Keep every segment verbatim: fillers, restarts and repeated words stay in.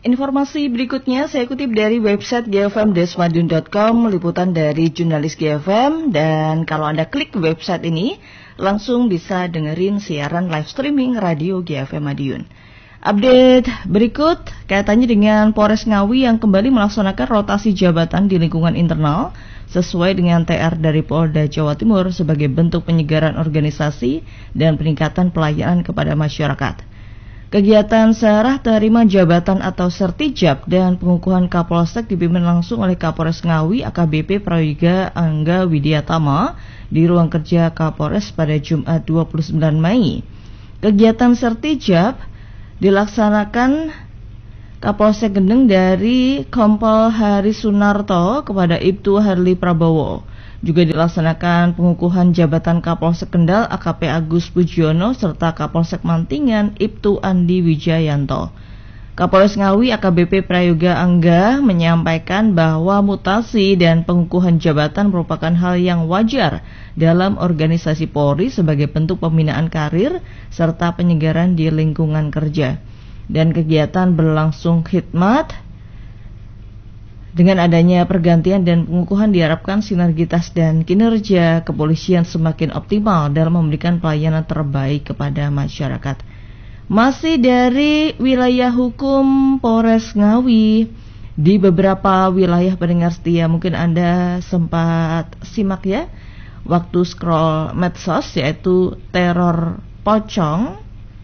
Informasi berikutnya saya kutip dari website g f m desmadiun dot com, liputan dari jurnalis G F M, dan kalau Anda klik website ini langsung bisa dengerin siaran live streaming radio G F M Madiun. Update berikut kaitannya dengan Polres Ngawi yang kembali melaksanakan rotasi jabatan di lingkungan internal sesuai dengan T R dari Polda Jawa Timur sebagai bentuk penyegaran organisasi dan peningkatan pelayanan kepada masyarakat. Kegiatan serah terima jabatan atau sertijab dan pengukuhan Kapolsek dipimpin langsung oleh Kapolres Ngawi A K B P Prayoga Angga Widiatama di ruang kerja Kapolres pada Jumat dua puluh sembilan Mei. Kegiatan sertijab dilaksanakan Kapolsek Gendeng dari Kompol Hari Sunarto kepada Ibtu Harli Prabowo. Juga dilaksanakan pengukuhan jabatan Kapolsek Kendal A K P Agus Pujiono serta Kapolsek Mantingan Ibtu Andi Wijayanto. Kapolres Ngawi A K B P Prayoga Angga menyampaikan bahwa mutasi dan pengukuhan jabatan merupakan hal yang wajar dalam organisasi Polri sebagai bentuk pembinaan karir serta penyegaran di lingkungan kerja. Dan kegiatan berlangsung khidmat. Dengan adanya pergantian dan pengukuhan diharapkan sinergitas dan kinerja kepolisian semakin optimal dalam memberikan pelayanan terbaik kepada masyarakat. Masih dari wilayah hukum Polres Ngawi, di beberapa wilayah pendengar setia mungkin Anda sempat simak ya waktu scroll medsos, yaitu teror pocong.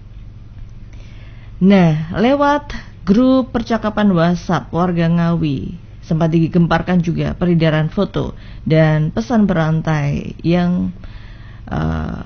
Nah, lewat grup percakapan WhatsApp warga Ngawi sempat digemparkan juga peredaran foto dan pesan berantai yang uh,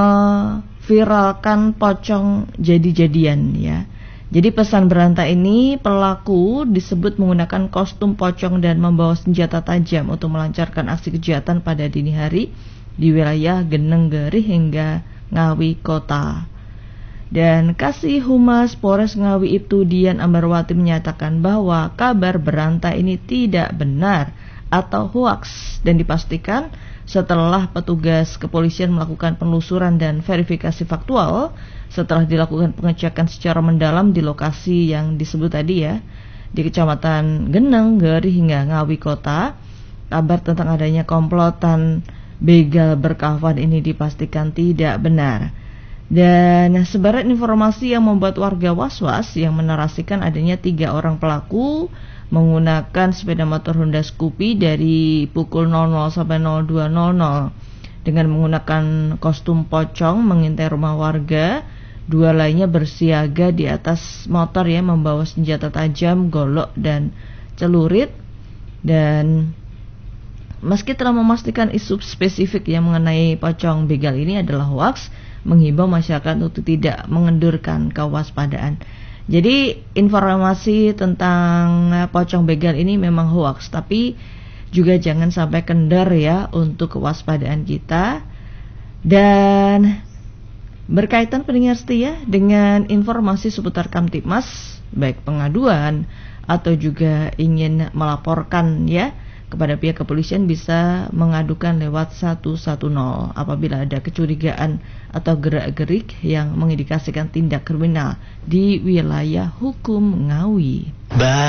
memviralkan pocong jadi-jadian ya. Jadi pesan berantai ini pelaku disebut menggunakan kostum pocong dan membawa senjata tajam untuk melancarkan aksi kejahatan pada dini hari di wilayah Geneng Gerih hingga Ngawi Kota. Dan Kasih Humas Polres Ngawi Ibtu Dian Ambarwati menyatakan bahwa kabar berantai ini tidak benar atau hoaks dan dipastikan setelah petugas kepolisian melakukan penelusuran dan verifikasi faktual setelah dilakukan pengecekan secara mendalam di lokasi yang disebut tadi ya, di Kecamatan Geneng Gerih hingga Ngawi Kota. Kabar tentang adanya komplotan begal berkafan ini dipastikan tidak benar. Dan sebaran informasi yang membuat warga was-was yang menarasikan adanya tiga orang pelaku menggunakan sepeda motor Honda Scoopy dari pukul nol nol sampai nol dua nol nol dengan menggunakan kostum pocong mengintai rumah warga. Dua lainnya bersiaga di atas motor ya, membawa senjata tajam, golok dan celurit. Dan meski telah memastikan isu spesifik yang mengenai pocong begal ini adalah hoaks, menghimbau masyarakat untuk tidak mengendurkan kewaspadaan. Jadi informasi tentang pocong begal ini memang hoaks, tapi juga jangan sampai kendor ya untuk kewaspadaan kita. Dan berkaitan pendengar setia dengan informasi seputar Kamtibmas, baik pengaduan atau juga ingin melaporkan ya kepada pihak kepolisian, bisa mengadukan lewat satu satu nol apabila ada kecurigaan atau gerak-gerik yang mengindikasikan tindak kriminal di wilayah hukum Ngawi. Bye.